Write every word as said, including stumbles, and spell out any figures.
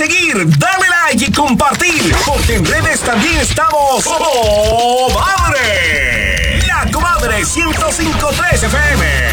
seguir, dale like y compartir, porque en redes también estamos ¡Oh, madre! La Comadre ciento cinco punto tres F M.